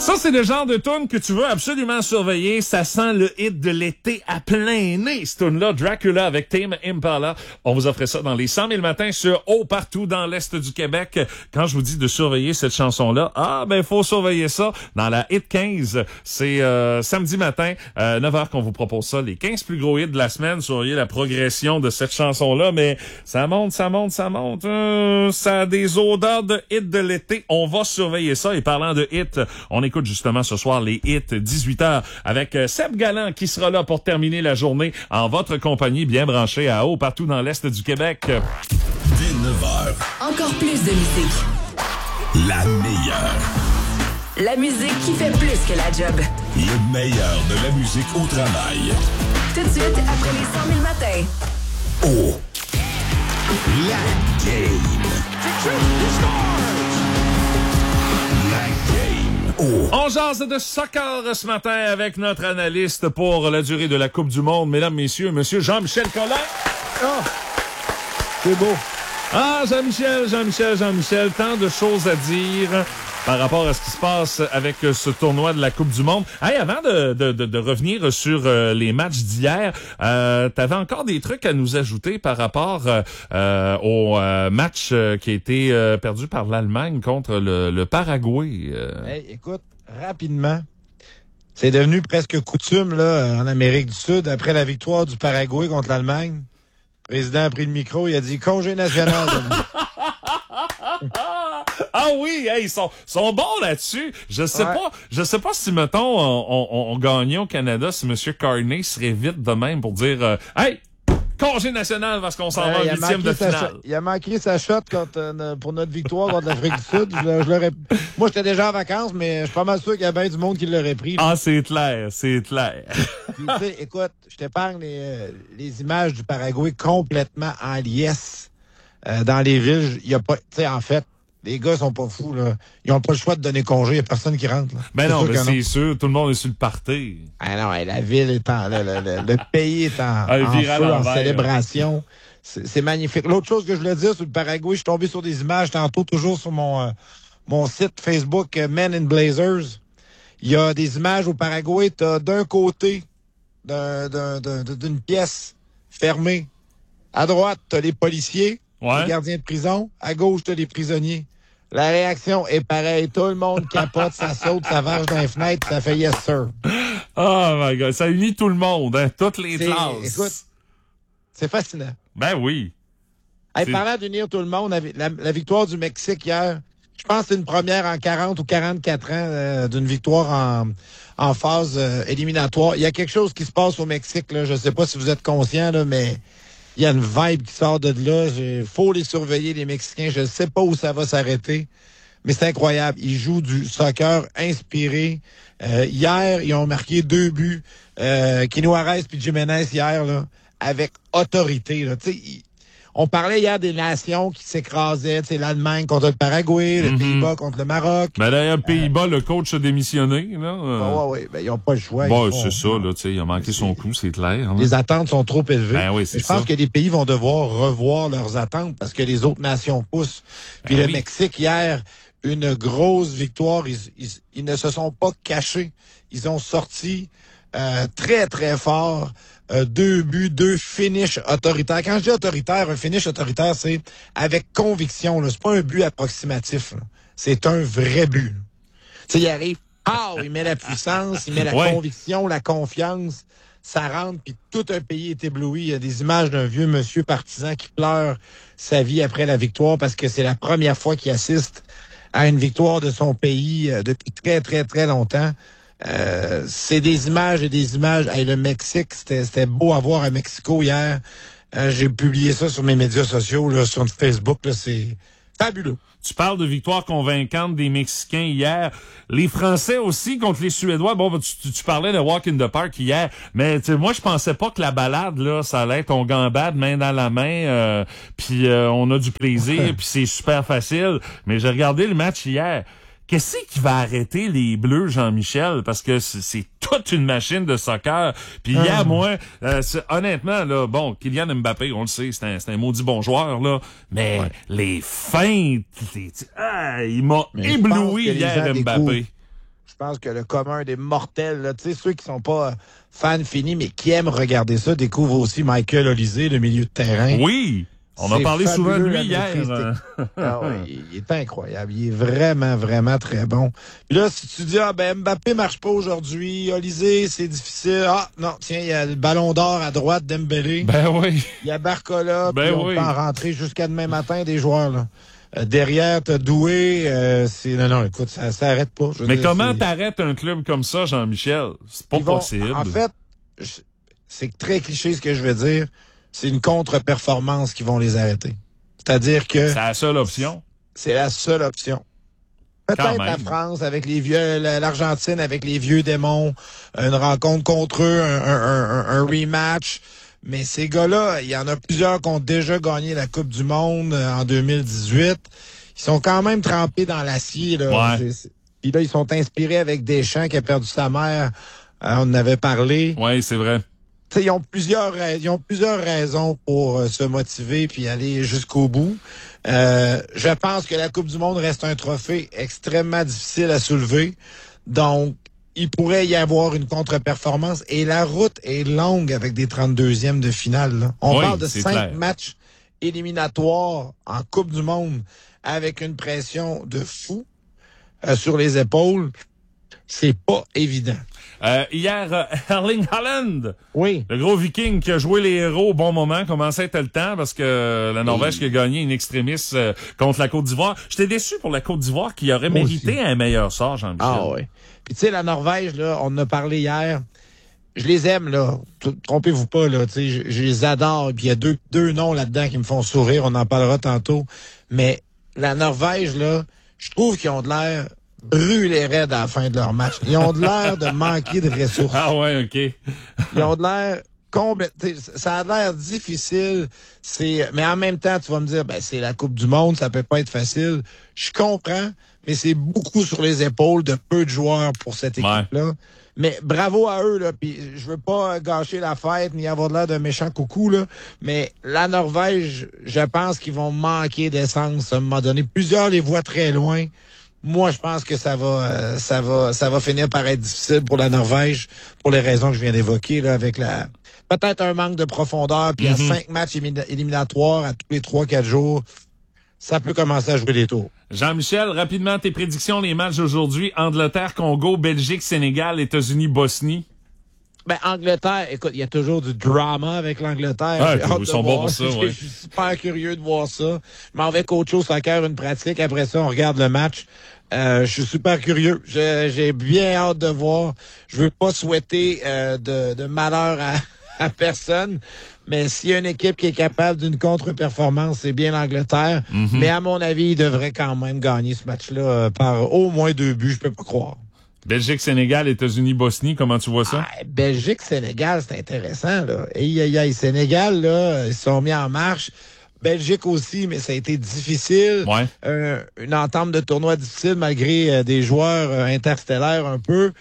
Ça, c'est le genre de tune que tu veux absolument surveiller. Ça sent le hit de l'été à plein nez. Ce tune-là, Dracula avec Tame Impala. On vous offrait ça dans les 100 000 matins sur Haut partout dans l'Est du Québec. Quand je vous dis de surveiller cette chanson-là, faut surveiller ça dans la Hit 15. C'est samedi matin, 9h qu'on vous propose ça. Les 15 plus gros hits de la semaine. Surveillez la progression de cette chanson-là. Mais ça monte. Ça a des odeurs de hits de l'été. On va surveiller ça. Et parlant de hits, on écoute justement ce soir les hits 18h avec Seb Galland qui sera là pour terminer la journée en votre compagnie, bien branchée à Haut partout dans l'Est du Québec. Dès 9h. Encore plus de musique. La meilleure. La musique qui fait plus que la job. Le meilleur de la musique au travail. Tout de suite après les 100 000 matins. Oh. La game. La game. Oh. On jase de soccer ce matin avec notre analyste pour la durée de la Coupe du Monde. Mesdames, messieurs, monsieur Jean-Michel Collin. C'est beau. Jean-Michel, tant de choses à dire par rapport à ce qui se passe avec ce tournoi de la Coupe du Monde. Hey, avant de revenir sur les matchs d'hier, t'avais encore des trucs à nous ajouter par rapport au match qui a été perdu par l'Allemagne contre le Paraguay. Hey, écoute, rapidement, c'est devenu presque coutume là en Amérique du Sud, après la victoire du Paraguay contre l'Allemagne. Le président a pris le micro, il a dit « Congé national ». Ah oui, hey, ils sont bons là-dessus. Je sais pas si, mettons, on gagnait au Canada, si M. Carney serait vite de même pour dire hey, congé national parce qu'on s'en va en huitième de finale. Il a manqué sa shot pour notre victoire contre l'Afrique du Sud. Moi, j'étais déjà en vacances, mais je suis pas mal sûr qu'il y a bien du monde qui l'aurait pris. Ah, c'est clair. Puis, tu sais, écoute, je t'épargne les images du Paraguay complètement en liesse dans les villes. Il y a pas, tu sais, en fait, les gars sont pas fous, là. Ils ont pas le choix de donner congé. Il y a personne qui rentre, là. Ben non, mais c'est sûr. Tout le monde est sur le party. Ah non, la ville est le pays est en feu, en célébration. C'est magnifique. L'autre chose que je voulais dire sur le Paraguay, je suis tombé sur des images tantôt, toujours sur mon site Facebook Men in Blazers. Il y a des images au Paraguay. T'as d'un côté d'une pièce fermée. À droite, t'as les policiers, les gardiens de prison. À gauche, t'as les prisonniers. La réaction est pareille. Tout le monde capote, ça saute, ça varge dans les fenêtres, ça fait « yes, sir ». Oh my God, ça unit tout le monde, hein, toutes les classes. Écoute, c'est fascinant. Ben oui. Hey, parlant d'unir tout le monde, la victoire du Mexique hier, je pense que c'est une première en 40 ou 44 ans d'une victoire en phase éliminatoire. Il y a quelque chose qui se passe au Mexique, là. Je sais pas si vous êtes conscient, là, mais il y a une vibe qui sort de là. Il faut les surveiller, les Mexicains. Je ne sais pas où ça va s'arrêter, mais c'est incroyable. Ils jouent du soccer inspiré. Hier, ils ont marqué 2 buts. Kino Arez puis Jiménez hier, là, avec autorité. Là. On parlait hier des nations qui s'écrasaient, l'Allemagne contre le Paraguay, le Pays-Bas contre le Maroc. Ben d'ailleurs, Pays-Bas, le coach a démissionné. Là. Oui, ben ils n'ont pas le choix. C'est ça, là, il a manqué son coup, c'est clair. Hein? Les attentes sont trop élevées. Ben oui, c'est ça. Je pense que les pays vont devoir revoir leurs attentes parce que les autres nations poussent. Puis le Mexique, hier, une grosse victoire. Ils ne se sont pas cachés. Ils ont sorti très, très fort. 2 buts, 2 finishes autoritaires. Quand je dis autoritaire, un finish autoritaire, c'est avec conviction. C'est pas un but approximatif. Là. C'est un vrai but. Il arrive, il met la puissance, il met la conviction, la confiance. Ça rentre, puis tout un pays est ébloui. Il y a des images d'un vieux monsieur partisan qui pleure sa vie après la victoire parce que c'est la première fois qu'il assiste à une victoire de son pays depuis très, très, très longtemps. C'est des images et des images. Hey, le Mexique, c'était beau à voir à Mexico hier. J'ai publié ça sur mes médias sociaux, là, sur Facebook. Là, c'est fabuleux. Tu parles de victoire convaincante des Mexicains hier. Les Français aussi contre les Suédois. Bon, tu parlais de Walk in the Park hier, mais moi, je pensais pas que la balade, là, ça allait être on gambade main dans la main, puis on a du plaisir, puis c'est super facile. Mais j'ai regardé le match hier. Qu'est-ce qui va arrêter les Bleus, Jean-Michel? Parce que c'est toute une machine de soccer. Puis hier, moi, honnêtement, là, bon, Kylian Mbappé, on le sait, c'est un maudit bon joueur, là. Mais les feintes, il m'a ébloui hier, Mbappé. je pense que le commun des mortels, là, tu sais, ceux qui sont pas fans finis, mais qui aiment regarder ça, découvrent aussi Michael Olysée, le milieu de terrain. Oui! On a C'est parlé souvent de fabuleux, lui la maîtrise hier. Ah ouais, il est incroyable. Il est vraiment, vraiment très bon. Puis là, si tu dis, Mbappé marche pas aujourd'hui, Olysée, c'est difficile. Ah, non, tiens, il y a le ballon d'or à droite d'Embélé. Ben oui. Il y a Barcola, Ben puis on oui. peut en rentrer jusqu'à demain matin des joueurs, là. Derrière, t'as Doué, non, écoute, ça arrête pas. Je veux Mais dire, comment t'arrêtes un club comme ça, Jean-Michel? C'est pas possible. En fait, c'est très cliché ce que je veux dire. C'est une contre-performance qui vont les arrêter. C'est-à-dire que C'est la seule option. c'est la seule option. Quand Peut-être même. la France avec les vieux, l'Argentine avec les vieux démons, une rencontre contre eux, un rematch. Mais ces gars-là, il y en a plusieurs qui ont déjà gagné la Coupe du Monde en 2018. Ils sont quand même trempés dans l'acier. Là. Ouais. Puis là, ils sont inspirés avec Deschamps qui a perdu sa mère. On en avait parlé. Oui, c'est vrai. T'sais, ils ont plusieurs raisons pour se motiver puis aller jusqu'au bout. Je pense que la Coupe du Monde reste un trophée extrêmement difficile à soulever. Donc, il pourrait y avoir une contre-performance. Et la route est longue avec des 32e de finale. Là. On Oui, parle de c'est 5 clair. matchs éliminatoires en Coupe du Monde avec une pression de fou sur les épaules. C'est pas évident. Hier, Erling Haaland, Oui. le gros viking qui a joué les héros au bon moment, commençait à être le temps parce que la Norvège qui a gagné une extrémiste contre la Côte d'Ivoire. J'étais déçu pour la Côte d'Ivoire qui aurait Moi mérité aussi. un meilleur sort, Jean-Michel. Ah oui. Puis tu sais, la Norvège, là, on en a parlé hier. Je les aime, là. Trompez-vous pas, là. Tu sais, je les adore. Puis il y a deux noms là-dedans qui me font sourire. On en parlera tantôt. Mais la Norvège, là, je trouve qu'ils ont de l'air brûlés raides à la fin de leur match. Ils ont de l'air de manquer de ressources. Ah ouais, OK. Ils ont de l'air complètement. Ça a l'air difficile. Mais en même temps, tu vas me dire, c'est la Coupe du Monde, ça peut pas être facile. Je comprends, mais c'est beaucoup sur les épaules de peu de joueurs pour cette équipe-là. Mais bravo à eux, là. Puis je veux pas gâcher la fête ni avoir de l'air d'un méchant coucou, là. Mais la Norvège, je pense qu'ils vont manquer d'essence à un moment donné. Plusieurs les voient très loin. Moi, je pense que ça va finir par être difficile pour la Norvège pour les raisons que je viens d'évoquer, là, avec peut-être un manque de profondeur, puis à 5 matchs éliminatoires à tous les 3-4 jours, ça peut commencer à jouer des tours. Jean-Michel, rapidement, tes prédictions, les matchs d'aujourd'hui, Angleterre, Congo, Belgique, Sénégal, États-Unis, Bosnie. Angleterre, écoute, il y a toujours du drama avec l'Angleterre. Ouais, J'ai hâte ils de sont bons voir. pour ça, ouais. Je suis super curieux de voir ça. Je m'en vais coach au soccer, une pratique. Après ça, on regarde le match. Je suis super curieux. J'ai bien hâte de voir. Je veux pas souhaiter de malheur à personne. Mais s'il y a une équipe qui est capable d'une contre-performance, c'est bien l'Angleterre. Mais à mon avis, il devrait quand même gagner ce match-là par au moins 2 buts. Je peux pas croire. Belgique, Sénégal, États-Unis, Bosnie, comment tu vois ça? Belgique, Sénégal, c'est intéressant, là. Sénégal, là, ils se sont mis en marche. Belgique aussi, mais ça a été difficile. Ouais. Une entame de tournoi difficile malgré des joueurs interstellaires un peu.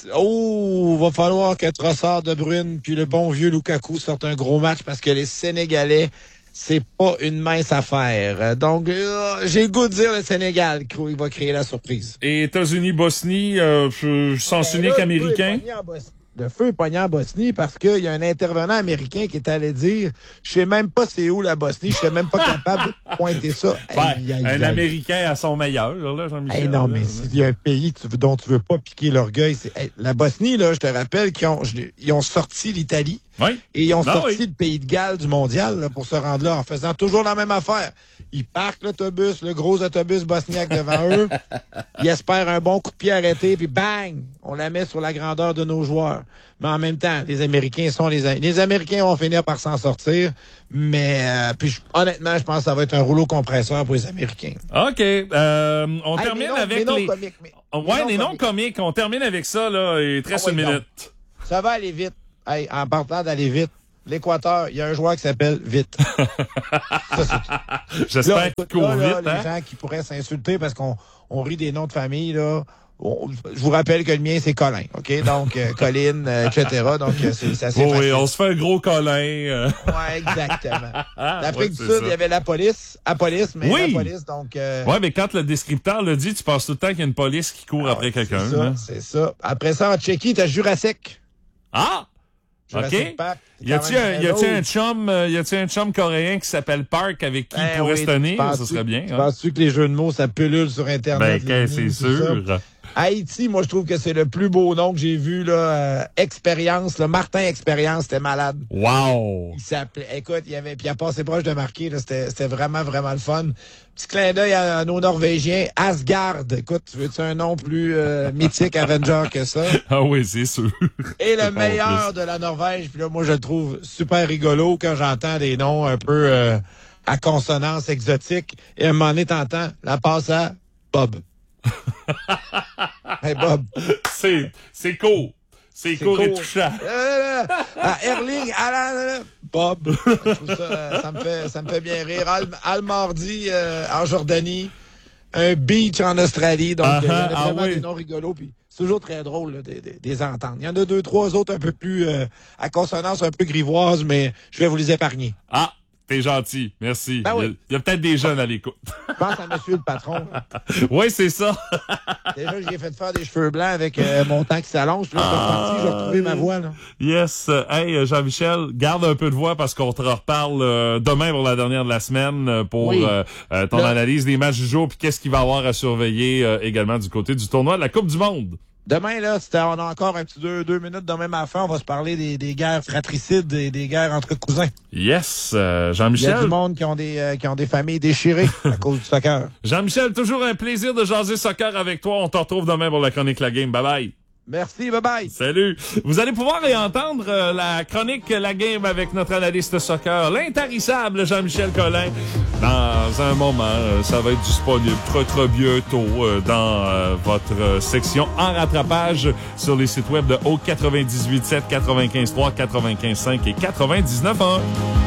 Va falloir que Trossard, De Bruyne puis le bon vieux Lukaku sortent un gros match parce que les Sénégalais, c'est pas une mince affaire. Donc, j'ai le goût de dire le Sénégal il va créer la surprise. Et États-Unis, Bosnie, sens unique américain? Le feu est pogné en Bosnie parce qu'il y a un intervenant américain qui est allé dire « Je sais même pas c'est où la Bosnie, je suis même pas capable de pointer ça. » Un Américain à son meilleur, là, Jean-Michel. Non, mais s'il y a un pays dont tu veux pas piquer l'orgueil, c'est la Bosnie, là, je te rappelle qu'ils ont sorti l'Italie. Oui. Et ils ont sorti le pays de Galles du mondial là, pour se rendre là en faisant toujours la même affaire. Ils parquent l'autobus, le gros autobus bosniaque devant eux. Ils espèrent un bon coup de pied arrêté, puis bang! On la met sur la grandeur de nos joueurs. Mais en même temps, les Américains les Américains vont finir par s'en sortir. Mais honnêtement, je pense que ça va être un rouleau compresseur pour les Américains. OK. On termine avec les noms comiques. On termine avec ça, là. Il te reste une minute. Ça va aller vite. En parlant d'aller vite, l'Équateur, il y a un joueur qui s'appelle Vite. J'espère qu'il court vite. Les gens qui pourraient s'insulter parce qu'on rit des noms de famille, là, je vous rappelle que le mien, c'est Colin, OK? Donc, Colin, etc. Donc, c'est assez facile. Oui, on se fait un gros Colin. Ouais, exactement. L'Afrique du c'est Sud, ça. il y avait la police, mais Oui. la police, donc... Ouais, mais quand le descripteur le dit, tu penses tout le temps qu'il y a une police qui court après quelqu'un. C'est ça, hein? c'est ça. Après ça, en Tchéquie, t'as Jurassic. Ah! Jurassic OK. Park, c'est Y a-t-il quand même un chum coréen qui s'appelle Park avec qui il pourrait se tu tenir? Ça penses-tu- serait bien. Tu hein? penses-tu que les jeux de mots, ça pullule sur Internet? Ben, les memes, c'est tout ça? sûr. Haïti, moi, je trouve que c'est le plus beau nom que j'ai vu, là. Expérience, le Martin Expérience, c'était malade. Wow! Il s'appelait, écoute, il a passé proche de marquer, là. C'était vraiment, vraiment le fun. Petit clin d'œil à nos Norvégiens. Asgard. Écoute, tu veux-tu un nom plus mythique Avenger que ça? Ah oui, c'est sûr. Et le En meilleur de la Norvège, puis là, moi, je le trouve super rigolo quand j'entends des noms un peu à consonance exotique. Et à un moment donné, t'entends la passe à Bob. Hey, Bob. C'est court. C'est court et court. touchant. À Erling, Bob. Je trouve ça me fait bien rire. Al-Mardi en Jordanie. Un beach en Australie. Donc, il y en a vraiment des noms rigolos. Puis c'est toujours très drôle là, des entendre. Il y en a 2, 3 autres un peu plus à consonance un peu grivoise, mais je vais vous les épargner. Ah, t'es gentil. Merci. Ben oui. Il y a peut-être des jeunes à l'écoute. Je pense à monsieur le patron. Oui, c'est ça. Déjà, j'ai fait faire des cheveux blancs avec mon temps qui s'allonge. Puis là, je suis reparti, j'ai retrouvé ma voix. Là. Yes. Hey, Jean-Michel, garde un peu de voix parce qu'on te reparle demain pour la dernière de la semaine pour Oui. ton analyse des matchs du jour puis qu'est-ce qu'il va y avoir à surveiller également du côté du tournoi de la Coupe du Monde. Demain, là, on a encore un petit 2 minutes demain à la fin. On va se parler des guerres fratricides et des guerres entre cousins. Yes. Il y a Jean-Michel. du monde qui ont des familles déchirées à cause du soccer. Jean-Michel, toujours un plaisir de jaser soccer avec toi. On te retrouve demain pour la chronique La Game. Bye bye. Merci, bye-bye. Salut. Vous allez pouvoir réentendre la chronique La Game avec notre analyste soccer, l'intarissable Jean-Michel Collin. Dans un moment, ça va être disponible très bientôt dans votre section en rattrapage sur les sites web de Haut 98.7, 95.3, 95.5 et 99.1.